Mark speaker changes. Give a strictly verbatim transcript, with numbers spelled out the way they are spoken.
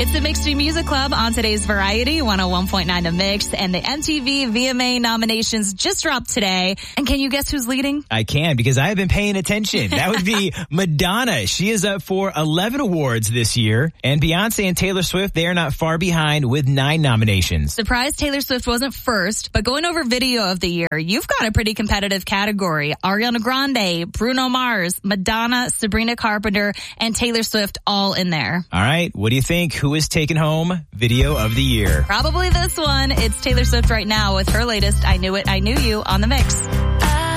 Speaker 1: It's the Mixed Music Club on today's Variety one oh one point nine The Mix, and the M T V V M A nominations just dropped today. And can you guess who's leading?
Speaker 2: I can, because I have been paying attention. That would be Madonna. She is up for eleven awards this year. And Beyonce and Taylor Swift, they are not far behind with nine nominations.
Speaker 1: Surprised Taylor Swift wasn't first, but going over video of the year, you've got a pretty competitive category. Ariana Grande, Bruno Mars, Madonna, Sabrina Carpenter, and Taylor Swift all in there.
Speaker 2: All right, what do you think? Who is taking home Video of the Year?
Speaker 1: Probably this one. It's Taylor Swift right now with her latest I Knew It, I Knew You on The Mix.